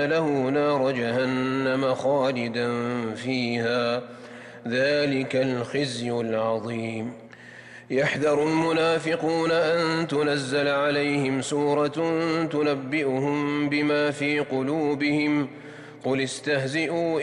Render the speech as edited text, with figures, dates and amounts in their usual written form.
له نار جهنم خالدا فيها ذلك الخزي العظيم. يحذر المنافقون أن تنزل عليهم سورة تنبئهم بما في قلوبهم قل استهزئوا